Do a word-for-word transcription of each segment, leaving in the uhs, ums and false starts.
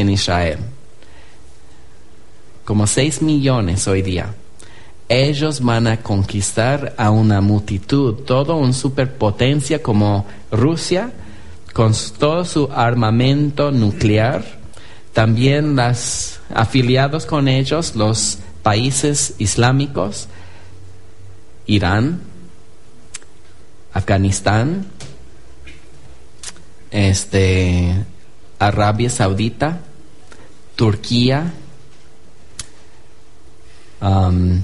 en Israel. Como seis millones hoy día. Ellos van a conquistar a una multitud, toda una superpotencia como Rusia, con todo su armamento nuclear. También los afiliados con ellos, los países islámicos, Irán, Afganistán, este, Arabia Saudita, Turquía, um,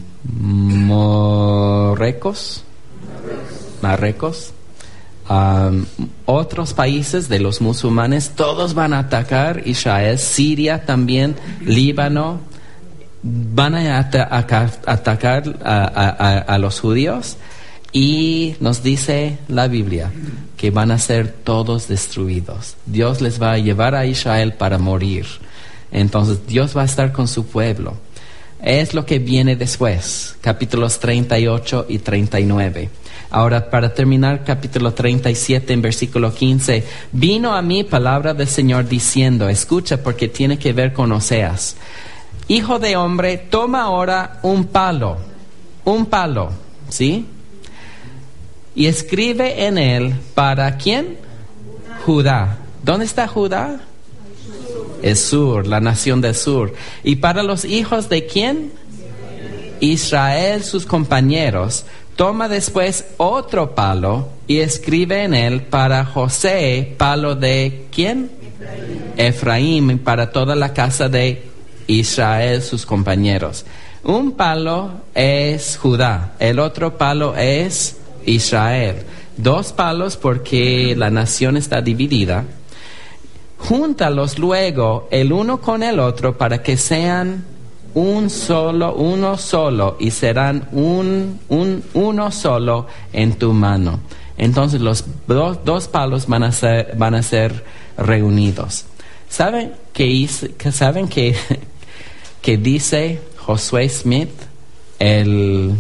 Marruecos, Marruecos, um, otros países de los musulmanes, todos van a atacar Israel, Siria también, Líbano, van a atacar, atacar a, a, a los judíos, y nos dice la Biblia que van a ser todos destruidos. Dios les va a llevar a Israel para morir. Entonces Dios va a estar con su pueblo. Es lo que viene después, capítulos treinta y ocho y treinta y nueve. Ahora, para terminar, capítulo treinta y siete, en versículo quince. Vino a mí palabra del Señor diciendo, escucha porque tiene que ver con Oseas. Hijo de hombre, toma ahora un palo, un palo, ¿sí? Y escribe en él, ¿para quién? Judá. ¿Dónde está Judá? El sur, la nación del sur. ¿Y para los hijos de quién? Israel, sus compañeros. Toma después otro palo y escribe en él, para José, palo de ¿quién? Efraín, Efraín, para toda la casa de Israel, sus compañeros. Un palo es Judá, el otro palo es Israel. Dos palos porque la nación está dividida. Júntalos luego el uno con el otro para que sean un solo, uno solo, y serán un, un uno solo en tu mano. Entonces los dos, dos palos van a ser, van a ser reunidos. ¿Saben qué hice, que saben que, que dice Josué Smith, el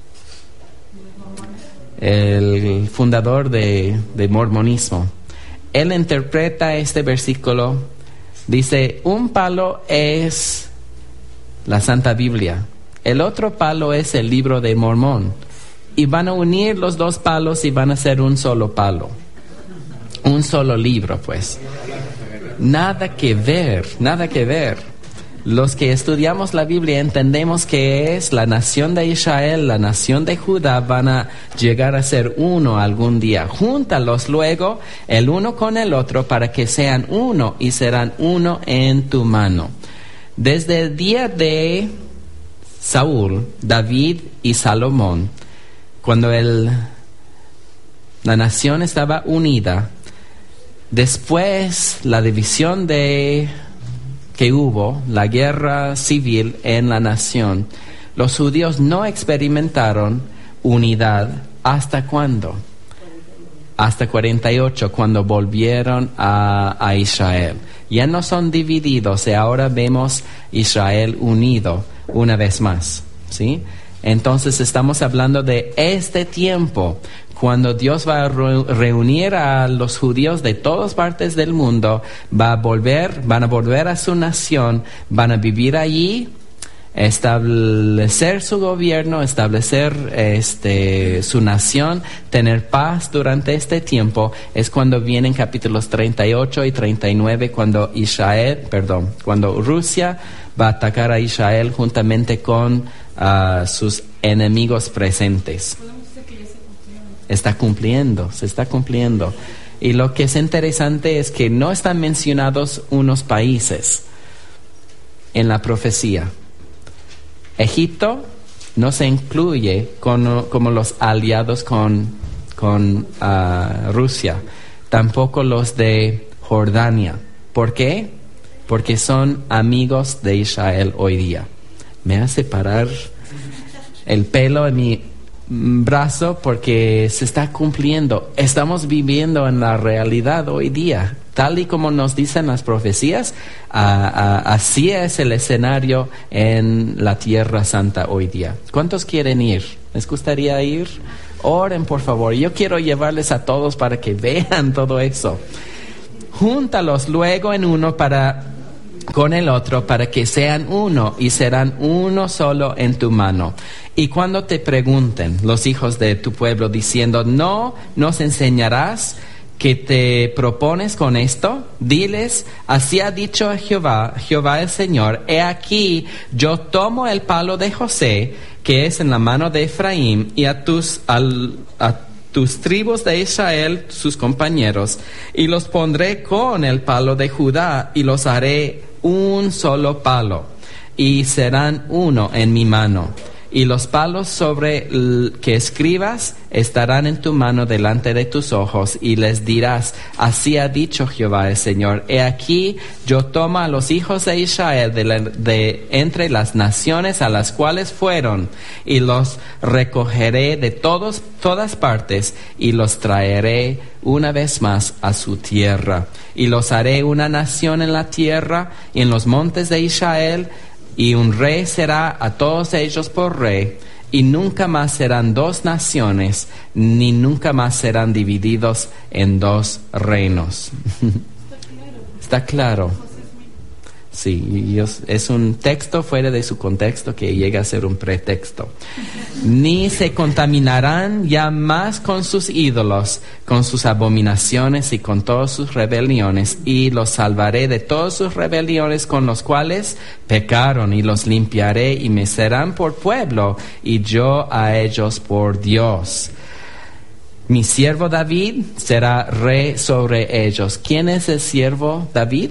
el fundador de, de mormonismo? Él interpreta este versículo, dice, un palo es la Santa Biblia, el otro palo es el libro de Mormón, y van a unir los dos palos y van a ser un solo palo, un solo libro, pues. Nada que ver, nada que ver. Los que estudiamos la Biblia entendemos que es la nación de Israel, la nación de Judá, van a llegar a ser uno algún día. Júntalos luego el uno con el otro para que sean uno y serán uno en tu mano. Desde el día de Saúl, David y Salomón, cuando el, la nación estaba unida, después la división de que hubo, la guerra civil en la nación, los judíos no experimentaron unidad. ¿Hasta cuándo? Hasta cuarenta y ocho, cuando volvieron a, a Israel. Ya no son divididos y ahora vemos Israel unido una vez más, ¿sí? Entonces estamos hablando de este tiempo, cuando Dios va a reunir a los judíos de todas partes del mundo, va a volver, van a volver a su nación, van a vivir allí, establecer su gobierno, establecer este, su nación, tener paz durante este tiempo. Es cuando vienen capítulos treinta y ocho y treinta y nueve, cuando Israel, perdón, cuando Rusia va a atacar a Israel juntamente con uh, sus enemigos presentes. Está cumpliendo, se está cumpliendo. Y lo que es interesante es que no están mencionados unos países en la profecía. Egipto no se incluye con, como los aliados con, con uh, Rusia. Tampoco los de Jordania. ¿Por qué? Porque son amigos de Israel hoy día. Me hace parar el pelo en mi brazo porque se está cumpliendo. Estamos viviendo en la realidad hoy día, tal y como nos dicen las profecías. Uh, uh, así es el escenario en la Tierra Santa hoy día. ¿Cuántos quieren ir? ¿Les gustaría ir? Oren, por favor. Yo quiero llevarles a todos para que vean todo eso. Júntalos luego en uno para con el otro para que sean uno y serán uno solo en tu mano. Y cuando te pregunten los hijos de tu pueblo diciendo, no nos enseñarás que te propones con esto, diles, así ha dicho Jehová, Jehová el Señor, he aquí, yo tomo el palo de José, que es en la mano de Efraín, y a tus, al, a tus tribus de Israel, sus compañeros, y los pondré con el palo de Judá, y los haré un solo palo, y serán uno en mi mano. Y los palos sobre el que escribas estarán en tu mano delante de tus ojos, y les dirás, así ha dicho Jehová el Señor, he aquí yo tomo a los hijos de Israel de, la, de entre las naciones a las cuales fueron, y los recogeré de todos, todas partes, y los traeré una vez más a su tierra, y los haré una nación en la tierra y en los montes de Israel, y un rey será a todos ellos por rey, y nunca más serán dos naciones, ni nunca más serán divididos en dos reinos. ¿Está claro? Sí, es un texto fuera de su contexto que llega a ser un pretexto. Ni se contaminarán ya más con sus ídolos, con sus abominaciones y con todas sus rebeliones, y los salvaré de todas sus rebeliones con los cuales pecaron, y los limpiaré, y me serán por pueblo, y yo a ellos por Dios. Mi siervo David será rey sobre ellos. ¿Quién es el siervo David?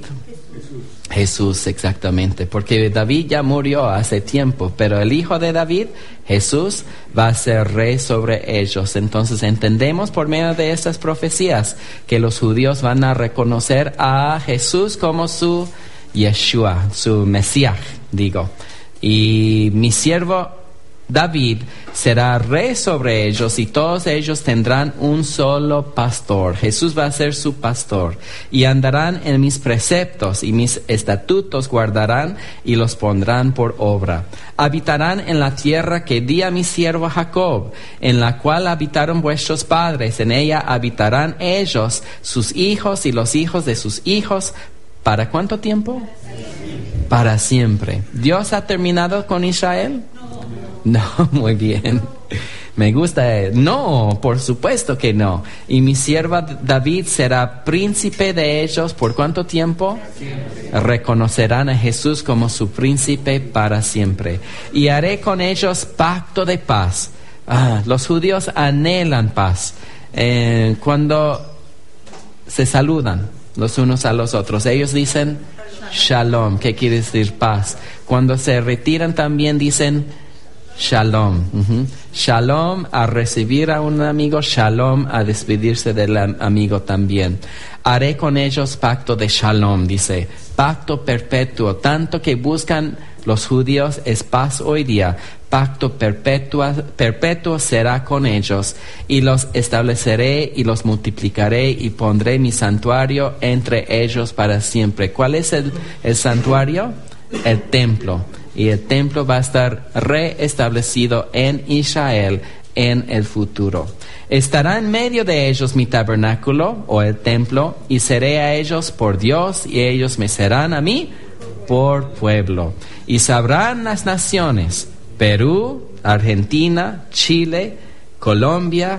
Jesús, exactamente, porque David ya murió hace tiempo, pero el hijo de David, Jesús, va a ser rey sobre ellos. Entonces entendemos por medio de estas profecías que los judíos van a reconocer a Jesús como su Yeshua, su Mesías, digo. Y mi siervo David será rey sobre ellos, y todos ellos tendrán un solo pastor. Jesús va a ser su pastor, y andarán en mis preceptos, y mis estatutos guardarán, y los pondrán por obra. Habitarán en la tierra que di a mi siervo Jacob, en la cual habitaron vuestros padres. En ella habitarán ellos, sus hijos y los hijos de sus hijos. ¿Para cuánto tiempo? Para siempre. ¿Dios ha terminado con Israel? No, muy bien. Me gusta. No, por supuesto que no. Y mi sierva David será príncipe de ellos. ¿Por cuánto tiempo? Siempre. Reconocerán a Jesús como su príncipe para siempre. Y haré con ellos pacto de paz. Ah, los judíos anhelan paz. Eh, cuando se saludan los unos a los otros, ellos dicen shalom, que quiere decir paz. Cuando se retiran también dicen shalom. Uh-huh. Shalom a recibir a un amigo, shalom a despedirse del amigo también. Haré con ellos pacto de shalom, dice, pacto perpetuo. Tanto que buscan los judíos es paz hoy día. Pacto perpetuo, perpetuo será con ellos, y los estableceré y los multiplicaré, y pondré mi santuario entre ellos para siempre. ¿Cuál es el, el santuario? El templo. Y el templo va a estar reestablecido en Israel en el futuro. Estará en medio de ellos mi tabernáculo o el templo, y seré a ellos por Dios, y ellos me serán a mí por pueblo. Y sabrán las naciones, Perú, Argentina, Chile, Colombia,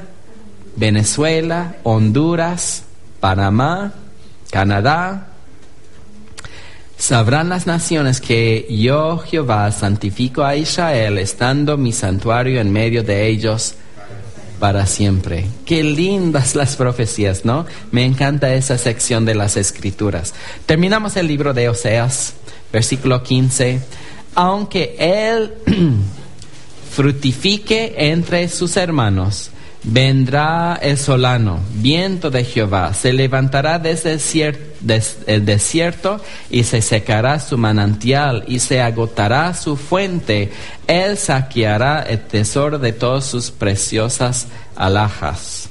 Venezuela, Honduras, Panamá, Canadá. Sabrán las naciones que yo, Jehová, santifico a Israel, estando mi santuario en medio de ellos para siempre. Qué lindas las profecías, ¿no? Me encanta esa sección de las Escrituras. Terminamos el libro de Oseas, versículo quince. Aunque él fructifique entre sus hermanos, vendrá el solano, viento de Jehová, se levantará desde el, cier- des- el desierto, y se secará su manantial, y se agotará su fuente. Él saqueará el tesoro de todas sus preciosas alhajas.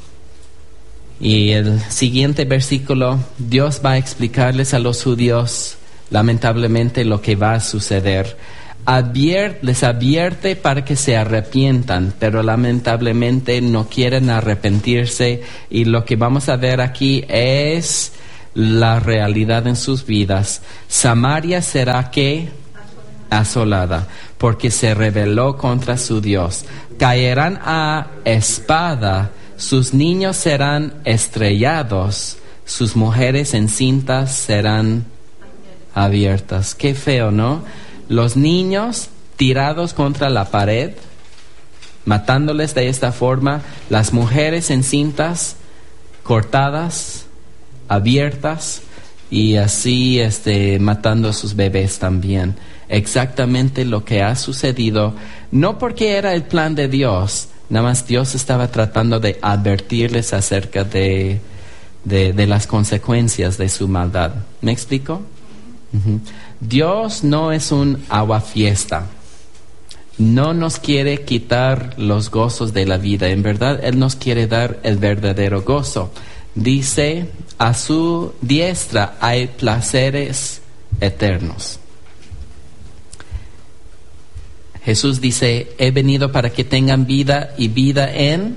Y el siguiente versículo, Dios va a explicarles a los judíos lamentablemente lo que va a suceder. Advier- les advierte para que se arrepientan, pero lamentablemente no quieren arrepentirse, y lo que vamos a ver aquí es la realidad en sus vidas. Samaria será ¿qué? Asolada, porque se rebeló contra su Dios. Caerán a espada, sus niños serán estrellados, sus mujeres encintas serán abiertas. Qué feo, ¿no? Los niños tirados contra la pared, matándoles de esta forma, las mujeres encintas, cortadas, abiertas, y así este, matando a sus bebés también. Exactamente lo que ha sucedido, no porque era el plan de Dios, nada más Dios estaba tratando de advertirles acerca de, de, de las consecuencias de su maldad. ¿Me explico? Uh-huh. Dios no es un aguafiesta. No nos quiere quitar los gozos de la vida. En verdad, Él nos quiere dar el verdadero gozo. Dice, a su diestra hay placeres eternos. Jesús dice, he venido para que tengan vida y vida en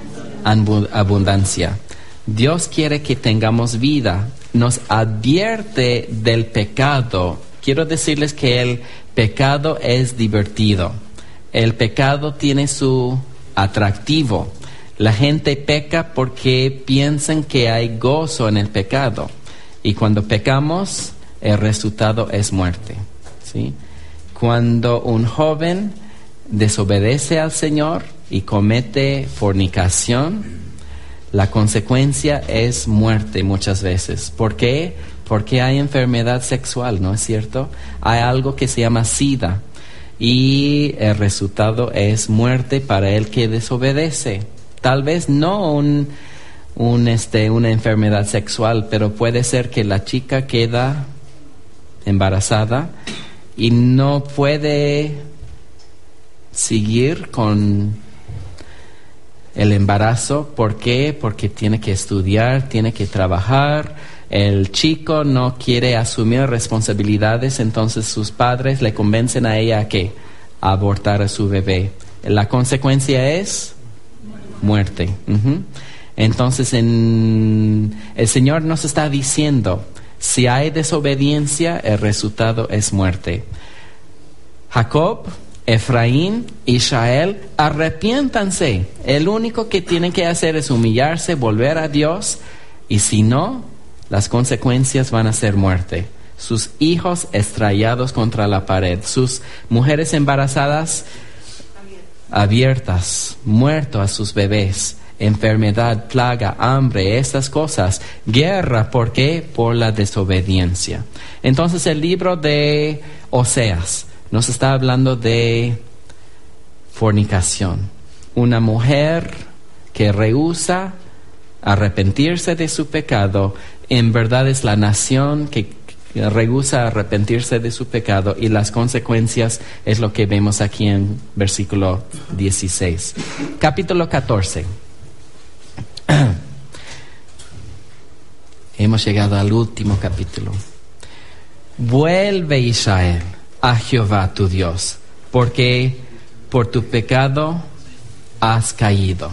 abundancia. Dios quiere que tengamos vida. Nos advierte del pecado. Quiero decirles que el pecado es divertido. El pecado tiene su atractivo. La gente peca porque piensan que hay gozo en el pecado. Y cuando pecamos, el resultado es muerte. ¿Sí? Cuando un joven desobedece al Señor y comete fornicación, la consecuencia es muerte muchas veces. ¿Por qué? Porque hay enfermedad sexual, ¿no es cierto? Hay algo que se llama SIDA y el resultado es muerte para el que desobedece. Tal vez no un, un, este, una enfermedad sexual, pero puede ser que la chica queda embarazada y no puede seguir con el embarazo. ¿Por qué? Porque tiene que estudiar, tiene que trabajar. El chico no quiere asumir responsabilidades, entonces sus padres le convencen a ella a que a abortar a su bebé. La consecuencia es muerte. Uh-huh. Entonces en, el Señor nos está diciendo, si hay desobediencia, el resultado es muerte. Jacob, Efraín, Israel, arrepiéntanse. El único que tienen que hacer es humillarse, volver a Dios, y si no, las consecuencias van a ser muerte. Sus hijos estrellados contra la pared, sus mujeres embarazadas abiertas, muertos a sus bebés, enfermedad, plaga, hambre, estas cosas, guerra. ¿Por qué? Por la desobediencia. Entonces el libro de Oseas nos está hablando de fornicación. Una mujer que rehúsa arrepentirse de su pecado, en verdad es la nación que rehúsa arrepentirse de su pecado, y las consecuencias es lo que vemos aquí en versículo dieciséis. Capítulo catorce. Hemos llegado al último capítulo. Vuelve, Israel, a Jehová tu Dios, porque por tu pecado has caído.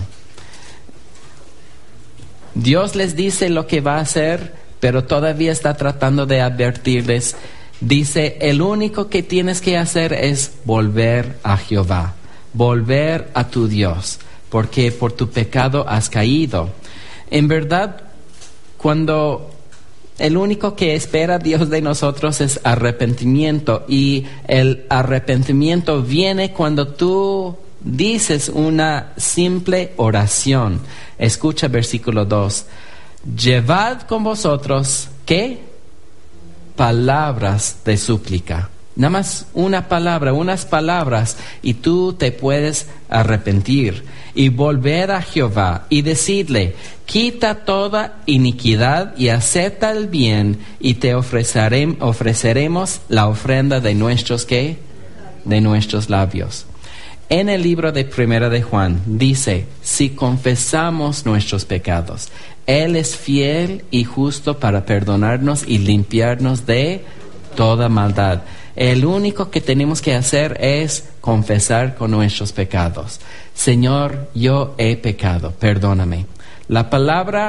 Dios les dice lo que va a hacer, pero todavía está tratando de advertirles. Dice, el único que tienes que hacer es volver a Jehová, volver a tu Dios, porque por tu pecado has caído. En verdad, cuando el único que espera Dios de nosotros es arrepentimiento, y el arrepentimiento viene cuando tú dices una simple oración. Escucha versículo dos. Llevad con vosotros, ¿qué? Palabras de súplica. Nada más una palabra, unas palabras, y tú te puedes arrepentir y volver a Jehová y decirle, quita toda iniquidad y acepta el bien, y te ofrecerem, ofreceremos la ofrenda de nuestros, ¿qué? De nuestros labios. En el libro de Primera de Juan dice, si confesamos nuestros pecados, Él es fiel y justo para perdonarnos y limpiarnos de toda maldad. El único que tenemos que hacer es confesar con nuestros pecados. Señor, yo he pecado, perdóname. La palabra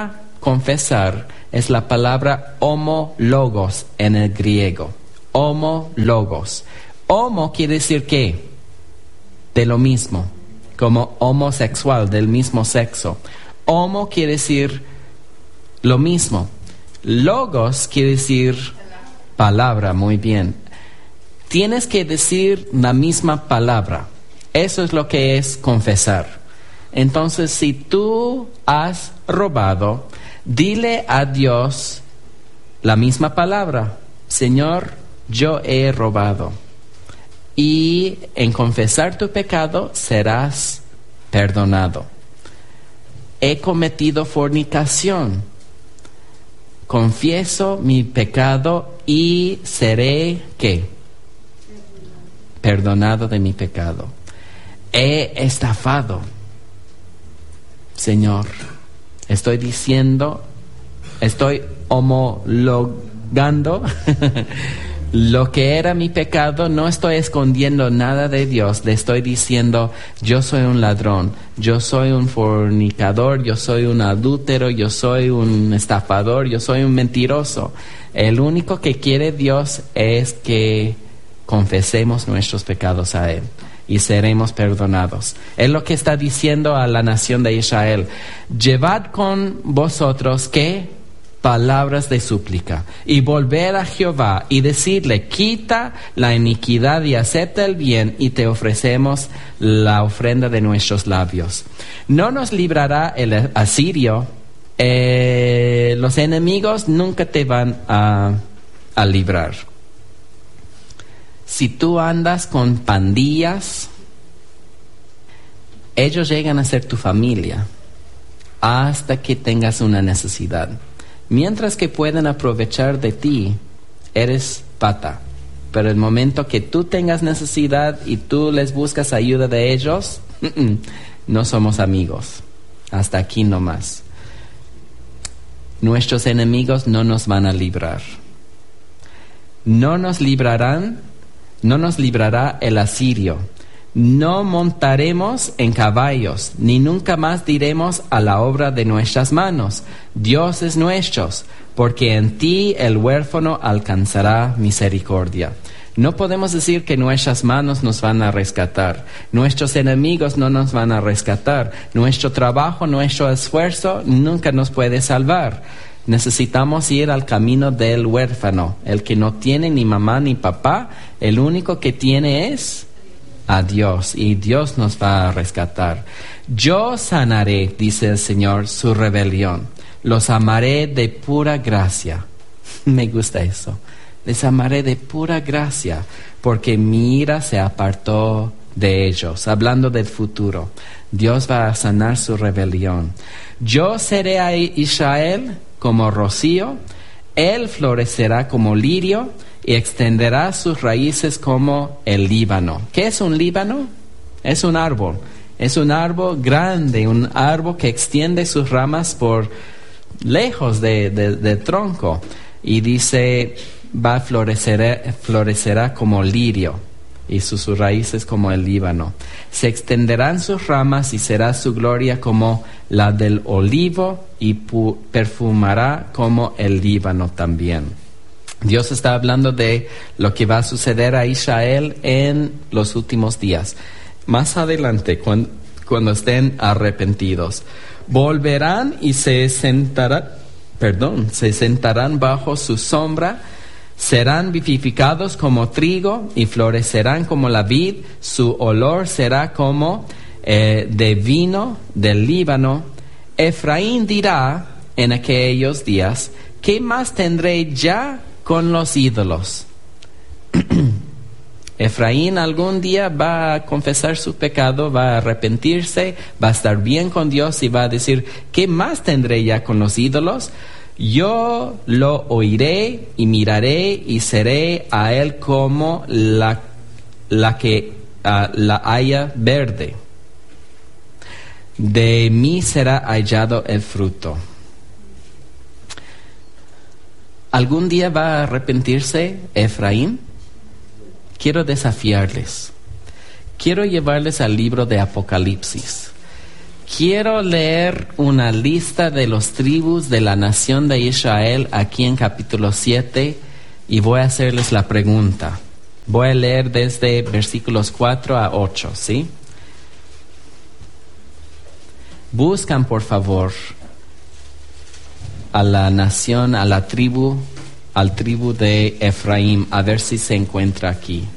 confesar es la palabra homologos en el griego. Homologos. Homo quiere decir ¿qué? De lo mismo, como homosexual, del mismo sexo. Homo quiere decir lo mismo. Logos quiere decir palabra, muy bien. Tienes que decir la misma palabra. Eso es lo que es confesar. Entonces, si tú has robado, dile a Dios la misma palabra. Señor, yo he robado. Y en confesar tu pecado serás perdonado. He cometido fornicación. Confieso mi pecado y seré, ¿qué? Perdonado de mi pecado. He estafado. Señor, estoy diciendo, estoy homologando lo que era mi pecado. No estoy escondiendo nada de Dios. Le estoy diciendo, yo soy un ladrón, yo soy un fornicador, yo soy un adúltero, yo soy un estafador, yo soy un mentiroso. El único que quiere Dios es que confesemos nuestros pecados a Él y seremos perdonados. Es lo que está diciendo a la nación de Israel. Llevad con vosotros, ¿qué? Palabras de súplica, y volver a Jehová y decirle, quita la iniquidad y acepta el bien, y te ofrecemos la ofrenda de nuestros labios. No nos librará el asirio. Eh, los enemigos nunca te van a, a librar. Si tú andas con pandillas, ellos llegan a ser tu familia hasta que tengas una necesidad. Mientras que pueden aprovechar de ti, eres pata. Pero el momento que tú tengas necesidad y tú les buscas ayuda de ellos, no somos amigos. Hasta aquí nomás. Nuestros enemigos no nos van a librar. No nos librarán, no nos librará el asirio. No montaremos en caballos, ni nunca más diremos a la obra de nuestras manos, Dios es nuestro, porque en ti el huérfano alcanzará misericordia. No podemos decir que nuestras manos nos van a rescatar. Nuestros enemigos no nos van a rescatar. Nuestro trabajo, nuestro esfuerzo nunca nos puede salvar. Necesitamos ir al camino del huérfano, el que no tiene ni mamá ni papá, el único que tiene es a Dios, y Dios nos va a rescatar. Yo sanaré, dice el Señor, su rebelión. Los amaré de pura gracia. Me gusta eso. Les amaré de pura gracia, porque mi ira se apartó de ellos. Hablando del futuro, Dios va a sanar su rebelión. Yo seré a Israel como rocío, él florecerá como lirio y extenderá sus raíces como el Líbano. ¿Qué es un Líbano? Es un árbol. Es un árbol grande, un árbol que extiende sus ramas por lejos de, de, del tronco. Y dice, va a florecer, florecerá como lirio y sus, sus raíces como el Líbano. Se extenderán sus ramas y será su gloria como la del olivo y pu- perfumará como el Líbano también. Dios está hablando de lo que va a suceder a Israel en los últimos días. Más adelante, cuando, cuando estén arrepentidos, volverán y se sentarán, perdón, se sentarán bajo su sombra, serán vivificados como trigo y florecerán como la vid. Su olor será como eh, de vino del Líbano. Efraín dirá en aquellos días, ¿qué más tendré ya con los ídolos? Efraín algún día va a confesar su pecado, va a arrepentirse, va a estar bien con Dios y va a decir, ¿qué más tendré ya con los ídolos? Yo lo oiré y miraré y seré a él como la, la que uh, la haya verde. De mí será hallado el fruto. ¿Algún día va a arrepentirse Efraín? Quiero desafiarles. Quiero llevarles al libro de Apocalipsis. Quiero leer una lista de los tribus de la nación de Israel aquí en capítulo siete y voy a hacerles la pregunta. Voy a leer desde versículos cuatro a ocho, ¿sí? Buscan, por favor, a la nación, a la tribu, al tribu de Efraín, a ver si se encuentra aquí.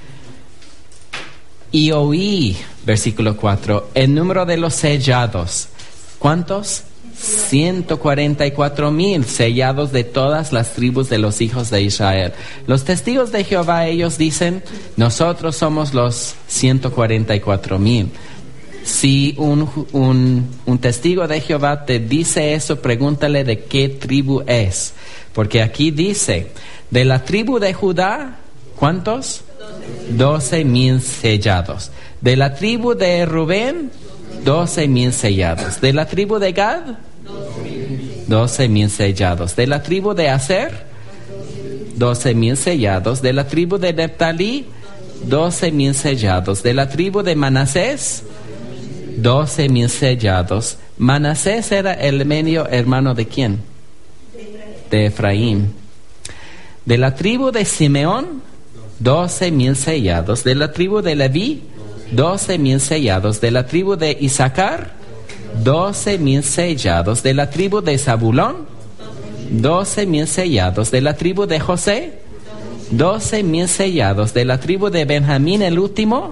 Y oí, versículo cuatro, el número de los sellados. ¿Cuántos? ciento cuarenta y cuatro mil sellados de todas las tribus de los hijos de Israel. Los testigos de Jehová, ellos dicen, nosotros somos los ciento cuarenta y cuatro mil. Si un, un, un testigo de Jehová te dice eso, pregúntale de qué tribu es. Porque aquí dice, de la tribu de Judá, ¿cuántos? Doce mil sellados. De la tribu de Rubén, doce mil sellados. De la tribu de Gad, doce mil sellados. De la tribu de Aser, doce mil sellados. De la tribu de Neftalí, doce mil sellados. De la tribu de Manasés, doce mil sellados. Manasés era el medio hermano de quién? De Efraín. De la tribu de Simeón, doce mil sellados. De la tribu de Leví, doce mil sellados. De la tribu de Isaacar, doce mil sellados. De la tribu de Zabulón, doce mil sellados. De la tribu de José, doce mil sellados. De la tribu de Benjamín, el último,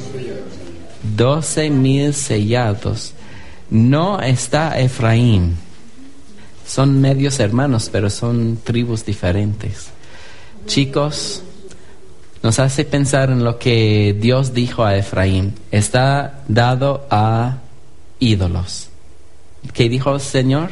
doce mil sellados. No está Efraín. Son medios hermanos, pero son tribus diferentes. Chicos, nos hace pensar en lo que Dios dijo a Efraín. Está dado a ídolos. ¿Qué dijo el Señor?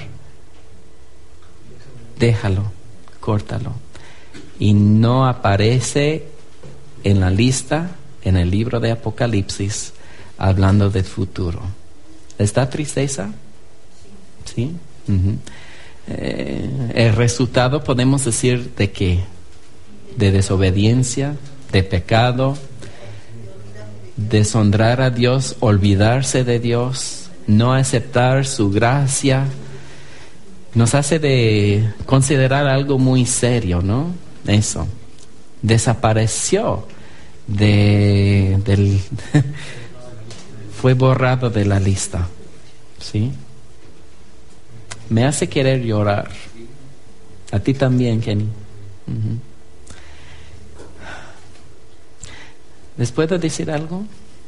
Déjalo, córtalo. Y no aparece en la lista, en el libro de Apocalipsis, hablando del futuro. ¿Está tristeza? ¿Sí? Uh-huh. Eh, el resultado podemos decir de qué, de desobediencia, de pecado, deshonrar a Dios, olvidarse de Dios, no aceptar su gracia, nos hace de considerar algo muy serio, ¿no? Eso, desapareció de, del fue borrado de la lista, ¿sí? Me hace querer llorar. A ti también, Kenny. Uh-huh. ¿Les puedo decir algo?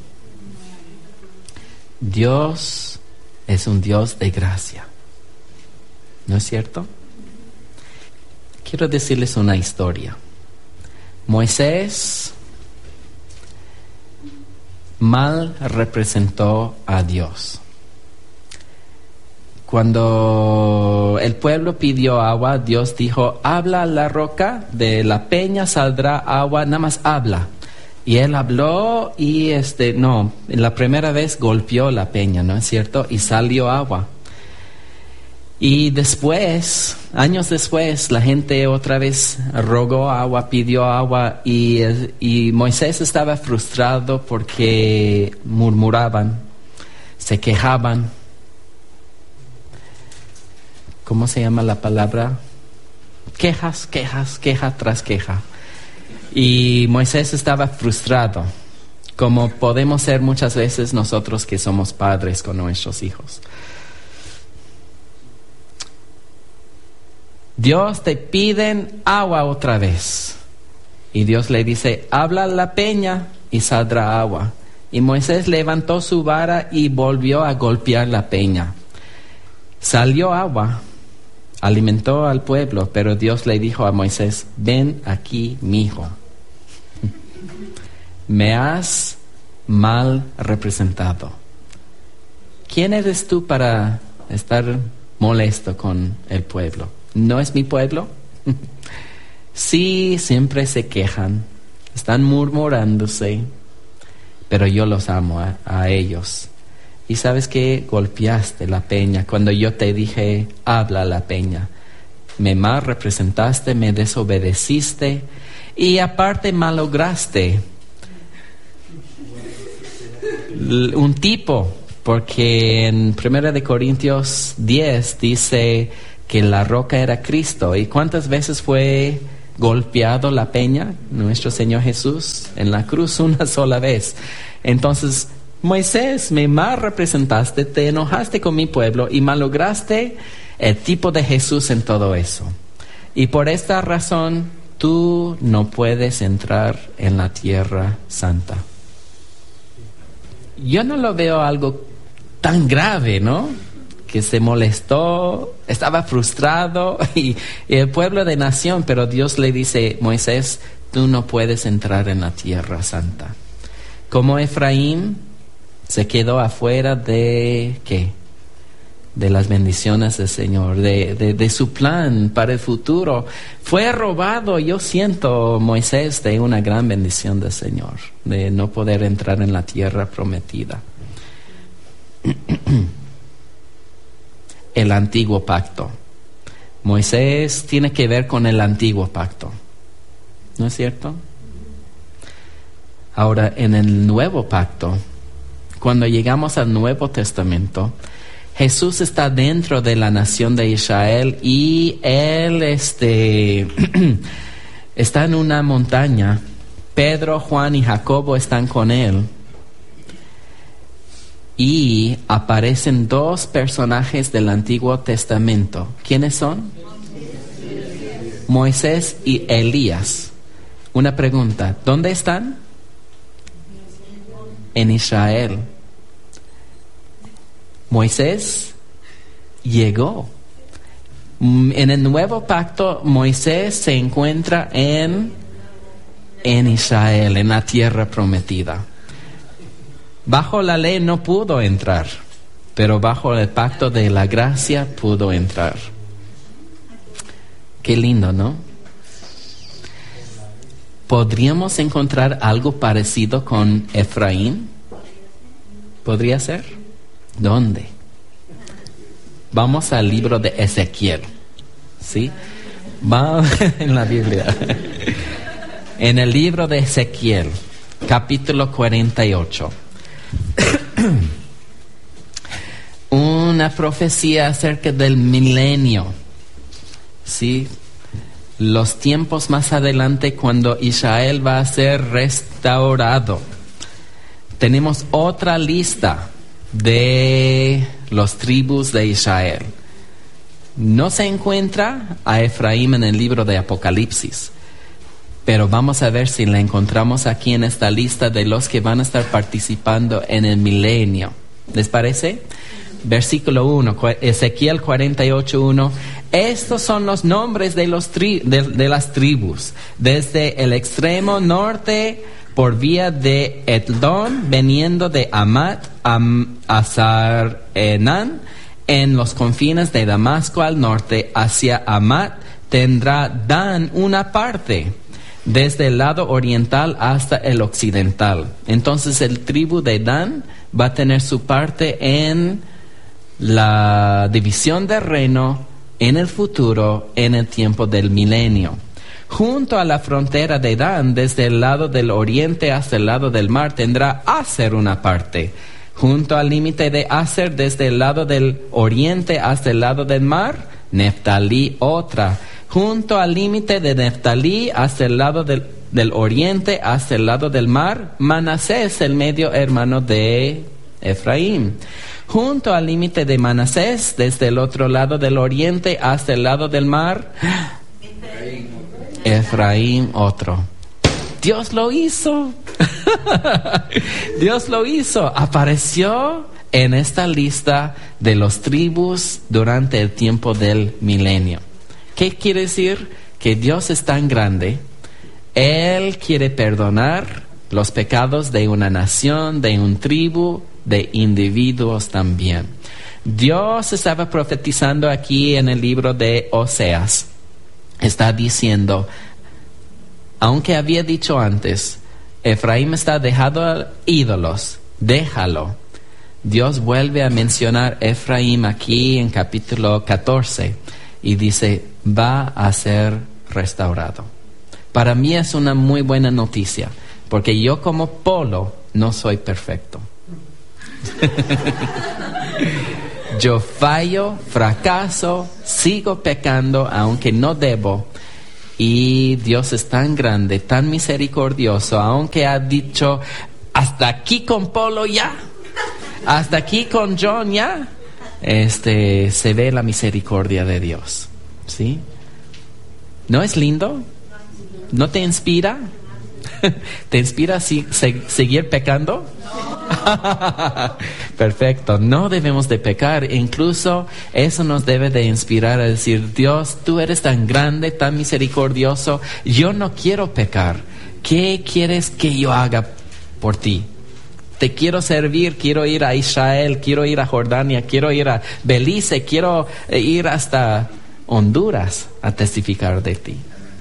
Dios es un Dios de gracia. ¿No es cierto? Quiero decirles una historia. Moisés mal representó a Dios. Cuando el pueblo pidió agua, Dios dijo, habla a la roca, de la peña saldrá agua, nada más habla. Y él habló y este, no, la primera vez golpeó la peña, ¿no es cierto? Y salió agua. Y después, años después, la gente otra vez rogó agua, pidió agua y, y Moisés estaba frustrado porque murmuraban, se quejaban. ¿Cómo se llama la palabra? Quejas, quejas, queja tras queja. Y Moisés estaba frustrado, como podemos ser muchas veces nosotros que somos padres con nuestros hijos. Dios te piden agua otra vez. Y Dios le dice, habla a la peña y saldrá agua. Y Moisés levantó su vara y volvió a golpear la peña. Salió agua, alimentó al pueblo, pero Dios le dijo a Moisés, ven aquí, mi hijo. Me has mal representado. ¿Quién eres tú para estar molesto con el pueblo? ¿No es mi pueblo? Sí, siempre se quejan, están murmurándose, pero yo los amo a, a ellos. Y sabes que golpeaste la peña cuando yo te dije, habla a la peña. Me mal representaste, me desobedeciste y aparte malograste un tipo porque en primera de Corintios diez dice que la roca era Cristo. ¿Y cuántas veces fue golpeado la peña nuestro Señor Jesús? En la cruz una sola vez. Entonces, Moisés, me mal representaste, te enojaste con mi pueblo y malograste el tipo de Jesús en todo eso. Y por esta razón, tú no puedes entrar en la tierra santa. Yo no lo veo algo tan grave, ¿no? Que se molestó, estaba frustrado y, y el pueblo de nación, pero Dios le dice, Moisés, tú no puedes entrar en la tierra santa. Como Efraín se quedó afuera de, ¿qué? De las bendiciones del Señor, de, de, de su plan para el futuro. Fue robado, yo siento, Moisés, de una gran bendición del Señor, de no poder entrar en la tierra prometida. El antiguo pacto. Moisés tiene que ver con el antiguo pacto, ¿no es cierto? Ahora, en el nuevo pacto, cuando llegamos al Nuevo Testamento, Jesús está dentro de la nación de Israel y Él este, está en una montaña. Pedro, Juan y Jacobo están con Él. Y aparecen dos personajes del Antiguo Testamento. ¿Quiénes son? Moisés y Elías. Una pregunta, ¿dónde están? En Israel. Moisés llegó. En el nuevo pacto, Moisés se encuentra en, en Israel, en la tierra prometida. Bajo la ley no pudo entrar, pero bajo el pacto de la gracia pudo entrar. Qué lindo, ¿no? ¿Podríamos encontrar algo parecido con Efraín? ¿Podría ser? ¿Dónde? Vamos al libro de Ezequiel, ¿sí? Va en la Biblia. En el libro de Ezequiel, capítulo cuarenta y ocho. Una profecía acerca del milenio, ¿sí? Los tiempos más adelante cuando Israel va a ser restaurado. Tenemos otra lista de los tribus de Israel. No se encuentra a Efraín en el libro de Apocalipsis, pero vamos a ver si la encontramos aquí en esta lista de los que van a estar participando en el milenio. ¿Les parece? Versículo uno, Ezequiel cuarenta y ocho, uno. Estos son los nombres de, los tri- de, de las tribus, desde el extremo norte por vía de Etlón, veniendo de Amat a Sar-Enán, en los confines de Damasco al norte, hacia Amat, tendrá Dan una parte, desde el lado oriental hasta el occidental. Entonces el tribu de Dan va a tener su parte en la división del reino en el futuro, en el tiempo del milenio. Junto a la frontera de Dan, desde el lado del oriente hasta el lado del mar, tendrá Aser una parte. Junto al límite de Aser, desde el lado del oriente hasta el lado del mar, Neftalí otra. Junto al límite de Neftalí hasta el lado del, del oriente hasta el lado del mar, Manasés, el medio hermano de Efraín. Junto al límite de Manasés, desde el otro lado del oriente hasta el lado del mar, Efraín otro. Dios lo hizo. Dios lo hizo. Apareció en esta lista de los tribus durante el tiempo del milenio. ¿Qué quiere decir? Que Dios es tan grande. Él quiere perdonar los pecados de una nación, de un tribu, de individuos también. Dios estaba profetizando aquí en el libro de Oseas. Está diciendo, aunque había dicho antes, Efraín está dejado a ídolos, déjalo. Dios vuelve a mencionar Efraín aquí en capítulo catorce y dice, va a ser restaurado. Para mí es una muy buena noticia, porque yo como Polo no soy perfecto. Yo fallo, fracaso, sigo pecando aunque no debo. Y Dios es tan grande, tan misericordioso, aunque ha dicho, hasta aquí con Polo ya, hasta aquí con John ya, este, se ve la misericordia de Dios, ¿sí? ¿No es lindo? ¿No te inspira? ¿Te inspira a si, se, seguir pecando? Perfecto, no debemos de pecar. Incluso eso nos debe de inspirar a decir, Dios, tú eres tan grande, tan misericordioso, yo no quiero pecar. ¿Qué quieres que yo haga por ti? Te quiero servir, quiero ir a Israel, quiero ir a Jordania, quiero ir a Belice, quiero ir hasta Honduras a testificar de ti.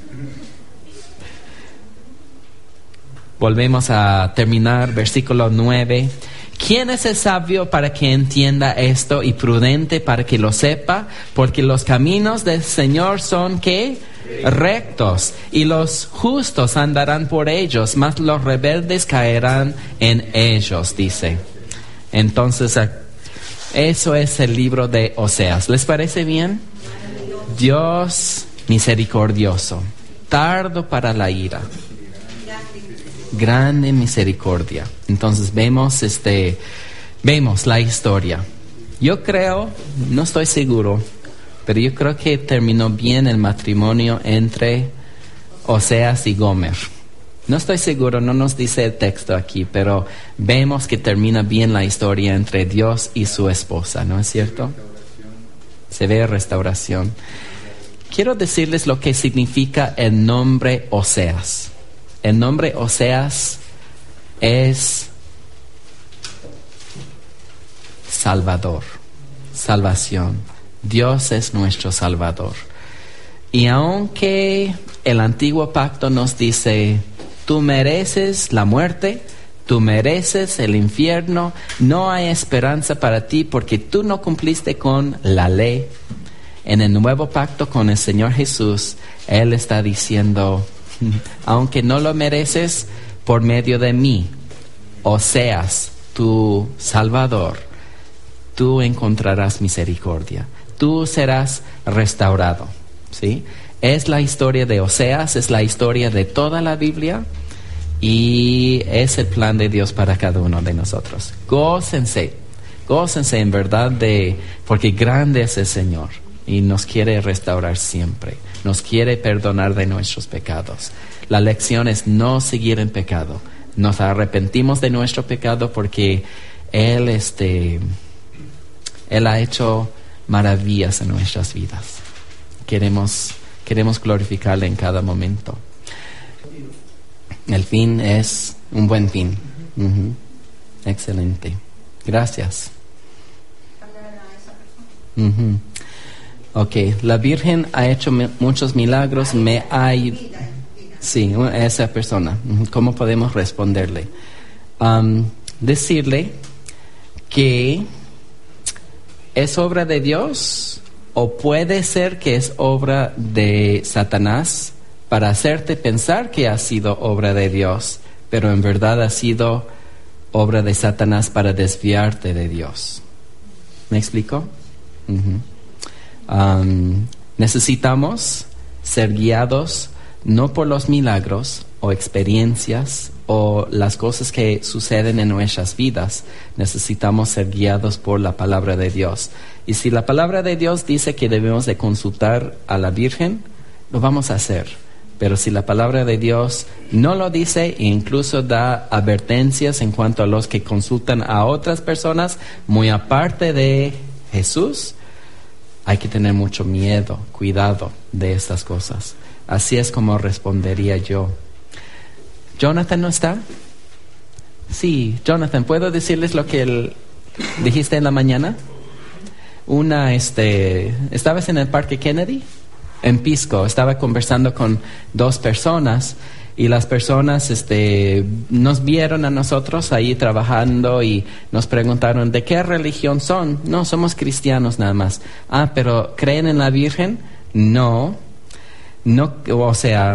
Volvemos a terminar versículo nueve. ¿Quién es el sabio para que entienda esto y prudente para que lo sepa? Porque los caminos del Señor son ¿qué? Rectos, y los justos andarán por ellos, mas los rebeldes caerán en ellos, dice. Entonces, eso es el libro de Oseas. ¿Les parece bien? Dios misericordioso, tardo para la ira, grande misericordia. Entonces vemos este vemos la historia. Yo creo, no estoy seguro, pero yo creo que terminó bien el matrimonio entre Oseas y Gomer. No estoy seguro, no nos dice el texto aquí, pero vemos que termina bien la historia entre Dios y su esposa, ¿no es cierto? Se ve restauración. Quiero decirles lo que significa el nombre Oseas. El nombre Oseas es Salvador, salvación. Dios es nuestro Salvador. Y aunque el antiguo pacto nos dice, tú mereces la muerte, tú mereces el infierno, no hay esperanza para ti porque tú no cumpliste con la ley. En el nuevo pacto con el Señor Jesús, Él está diciendo, aunque no lo mereces, por medio de mí, Oseas, tu Salvador, tú encontrarás misericordia, tú serás restaurado, ¿sí? Es la historia de Oseas, es la historia de toda la Biblia y es el plan de Dios para cada uno de nosotros. Gócense, gócense en verdad de, porque grande es el Señor y nos quiere restaurar siempre, nos quiere perdonar de nuestros pecados. La lección es no seguir en pecado. Nos arrepentimos de nuestro pecado porque Él, este, Él ha hecho maravillas en nuestras vidas. Queremos, queremos glorificarle en cada momento. El fin es un buen fin. Uh-huh. Excelente. Gracias. Uh-huh. Ok, la Virgen ha hecho me- muchos milagros, me ha... Sí, esa persona. ¿Cómo podemos responderle? Um, decirle que es obra de Dios o puede ser que es obra de Satanás para hacerte pensar que ha sido obra de Dios, pero en verdad ha sido obra de Satanás para desviarte de Dios. ¿Me explico? Uh-huh. Um, necesitamos ser guiados no por los milagros o experiencias o las cosas que suceden en nuestras vidas. Necesitamos ser guiados por la palabra de Dios. Y si la palabra de Dios dice que debemos de consultar a la Virgen, lo vamos a hacer. Pero si la palabra de Dios no lo dice e incluso da advertencias en cuanto a los que consultan a otras personas, muy aparte de Jesús, hay que tener mucho miedo, cuidado de estas cosas. Así es como respondería yo. ¿Jonathan no está? Sí, Jonathan, ¿puedo decirles lo que el, dijiste en la mañana? Una, este, ¿estabas en el Parque Kennedy? En Pisco, estaba conversando con dos personas y las personas, este, nos vieron a nosotros ahí trabajando y nos preguntaron, ¿de qué religión son? No, somos cristianos nada más. Ah, ¿pero creen en la Virgen? No. No, o sea,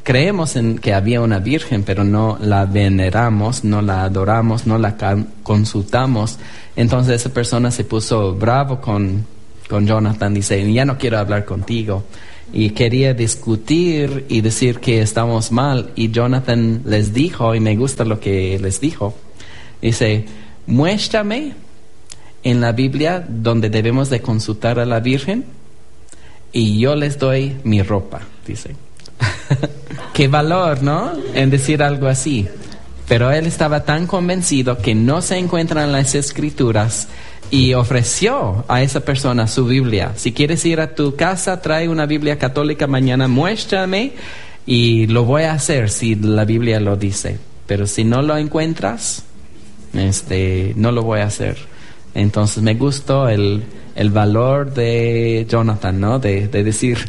creemos en que había una virgen, pero no la veneramos, no la adoramos, no la consultamos. Entonces esa persona se puso bravo con, con Jonathan, dice, ya no quiero hablar contigo. Y quería discutir y decir que estamos mal. Y Jonathan les dijo, y me gusta lo que les dijo, dice, muéstrame en la Biblia donde debemos de consultar a la Virgen y yo les doy mi ropa, dice. Qué valor, ¿no? En decir algo así. Pero él estaba tan convencido que no se encuentran en las Escrituras y ofreció a esa persona su Biblia. Si quieres ir a tu casa, trae una Biblia católica mañana, muéstrame y lo voy a hacer si la Biblia lo dice. Pero si no lo encuentras, este, no lo voy a hacer. Entonces me gustó el, el valor de Jonathan, ¿no? De, de decir,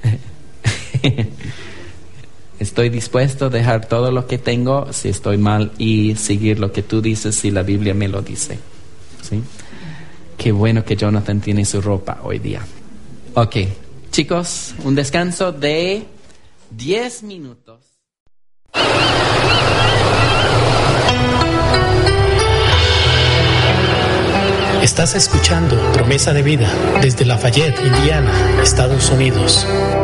estoy dispuesto a dejar todo lo que tengo si estoy mal y seguir lo que tú dices si la Biblia me lo dice. ¿Sí? Qué bueno que Jonathan tiene su ropa hoy día. Ok, chicos, un descanso de diez minutos. Estás escuchando Promesa de Vida desde Lafayette, Indiana, Estados Unidos.